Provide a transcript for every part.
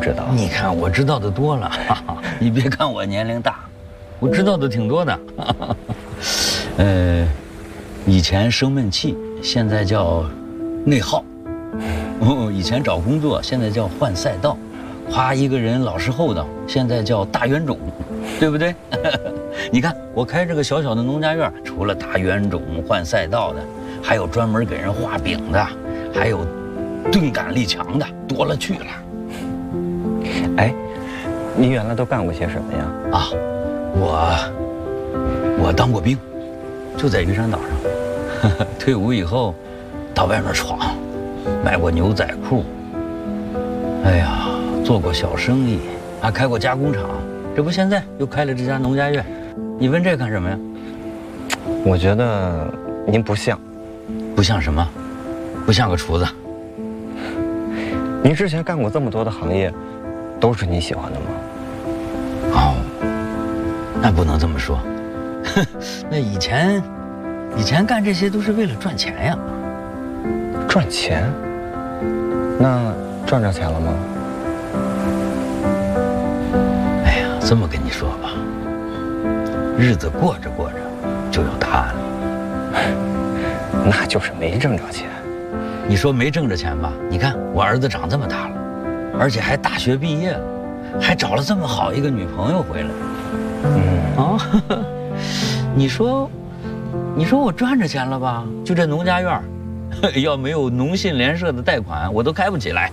知道？ 你看我知道的多了，哈哈，你别看我年龄大，我知道的挺多的。哈哈以前生闷气，现在叫内耗。哦，以前找工作，现在叫换赛道。夸一个人老实厚道，现在叫大冤种，对不对？你看我开这个小小的农家院，除了大冤种换赛道的，还有专门给人画饼的，还有钝感力强的，多了去了。 哎，你原来都干过些什么呀？ 啊，我当过兵，就在玉山岛上。退伍以后，到外面闯，卖过牛仔裤。哎呀，做过小生意，还开过加工厂。这不现在又开了这家农家院。你问这干什么呀？ 我觉得您不像。 不像什么？不像个厨子。 您之前干过这么多的行业，都是你喜欢的吗？ 哦，那不能这么说。那以前干这些都是为了赚钱呀。 赚钱？那赚着钱了吗？ 哎呀，这么跟你说吧，日子过着过着就有答案了。 那就是没挣着钱。 你说没挣着钱吧？你看我儿子长这么大了，而且还大学毕业了，还找了这么好一个女朋友回来。你说我赚着钱了吧？就这农家院，要没有农信联社的贷款，我都开不起来。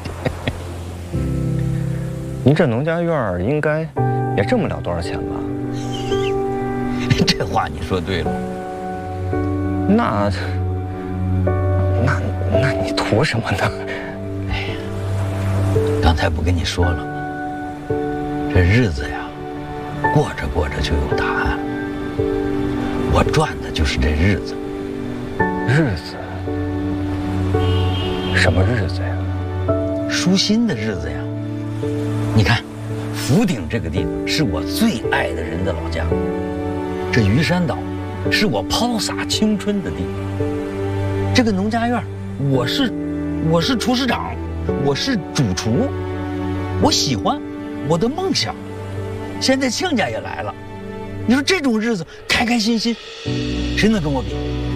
您这农家院应该也挣不了多少钱吧？ 这话你说对了。 那你图什么呢？ 哎呀，刚才不跟你说了吗？这日子呀，过着过着就有答案。我赚的就是这日子。 日子？什么日子呀？ 舒心的日子呀。你看，福鼎这个地方是我最爱的人的老家，这鱼山岛是我抛洒青春的地方。这个农家院，我是厨师长，我是主厨，我喜欢，我的梦想。现在亲家也来了，你说这种日子开开心心，谁能跟我比？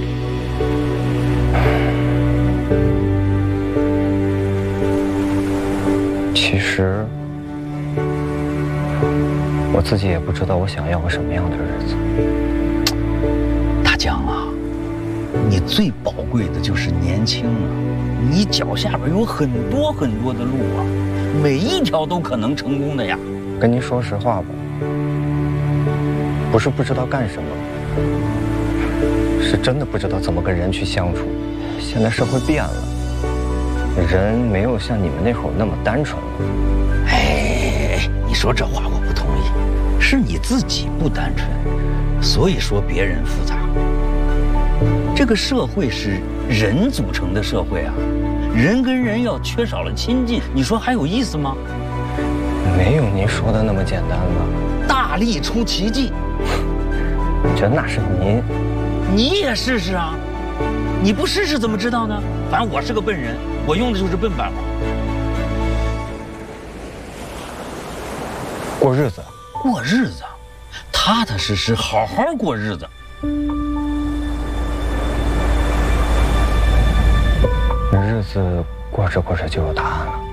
其实我自己也不知道我想要个什么样的日子。 大江啊，你最宝贵的就是年轻啊！你脚下边有很多很多的路啊，每一条都可能成功的呀。 跟您说实话吧，不是不知道干什么，是真的不知道怎么跟人去相处。现在社会变了，人没有像你们那会儿那么单纯了。 哎，你说这话我不同意，是你自己不单纯，所以说别人复杂。这个社会是人组成的社会啊，人跟人要缺少了亲近，你说还有意思吗？ 没有您说的那么简单吧？ 大力出奇迹， 我觉得那是您。 你也试试啊！你不试试怎么知道呢？反正我是个笨人，我用的就是笨办法。 过日子， 过日子，踏踏实实，好好过日子。 日子过着过着就有答案了。